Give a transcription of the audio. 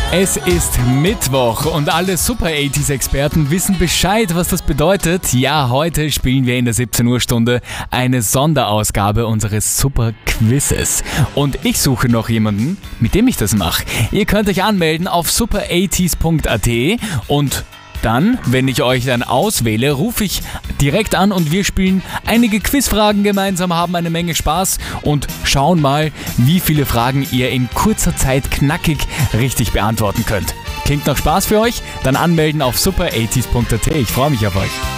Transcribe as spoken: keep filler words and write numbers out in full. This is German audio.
Es ist Mittwoch und alle Super achtziger Experten wissen Bescheid, was das bedeutet. Ja, heute spielen wir in der siebzehn Uhr Stunde eine Sonderausgabe unseres Super Quizzes. Und ich suche noch jemanden, mit dem ich das mache. Ihr könnt euch anmelden auf super achtziger punkt a t und dann, wenn ich euch dann auswähle, rufe ich direkt an und wir spielen einige Quizfragen gemeinsam, haben eine Menge Spaß und schauen mal, wie viele Fragen ihr in kurzer Zeit knackig richtig beantworten könnt. Klingt noch Spaß für euch? Dann anmelden auf super achtziger punkt a t. Ich freue mich auf euch.